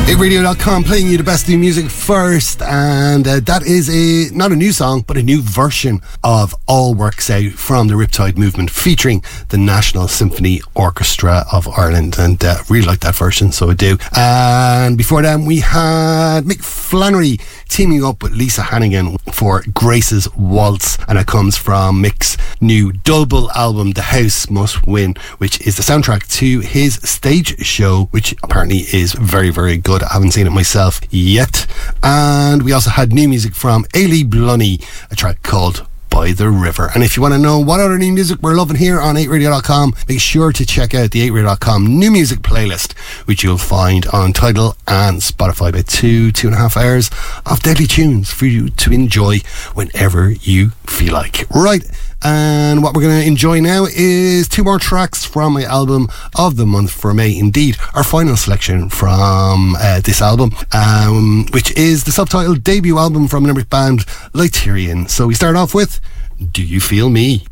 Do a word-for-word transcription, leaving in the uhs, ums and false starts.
eight radio dot com playing you the best new music first, and uh, that is a not a new song but a new version of All Works Out from the Riptide Movement featuring the National Symphony Orchestra of Ireland, and uh, really like that version, so I do. And before that we had Mick Flannery teaming up with Lisa Hannigan for Grace's Waltz, and it comes from Mick's new double album The House Must Win, which is the soundtrack to his stage show, which apparently is very very good. I haven't seen it myself yet. And we also had new music from Ailey Blunny, a track called By the River. And if you want to know what other new music we're loving here on eight radio dot com, make sure to check out the eight radio dot com new music playlist, which you'll find on Tidal and Spotify. About two, two and a half hours of deadly tunes for you to enjoy whenever you feel like. Right, and what we're going to enjoy now is two more tracks from my album of the month for May. Indeed, our final selection from uh, this album, um, which is the subtitled debut album from an Limerick band Lyterian. So we start off with Do You Feel Me?